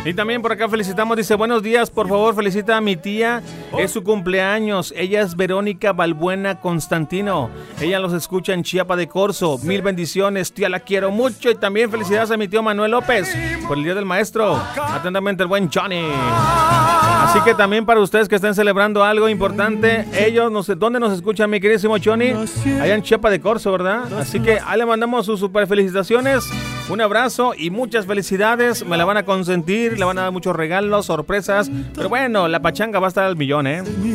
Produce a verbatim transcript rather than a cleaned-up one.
Y también por acá felicitamos, dice, buenos días, por favor, felicita a mi tía, es su cumpleaños, ella es Verónica Balbuena Constantino, ella los escucha en Chiapa de Corzo, mil bendiciones, tía, la quiero mucho. Y también felicidades a mi tío Manuel López por el Día del Maestro, atentamente el buen Johnny. Así que también para ustedes que estén celebrando algo importante, ellos, no sé, ¿dónde nos escuchan, mi queridísimo Johnny? Allá en Chiapa de Corzo, ¿verdad? Así que ahí le mandamos sus super felicitaciones, un abrazo y muchas felicidades, me la van a consentir, le van a dar muchos regalos, sorpresas, pero bueno, la pachanga va a estar al millón, ¿eh?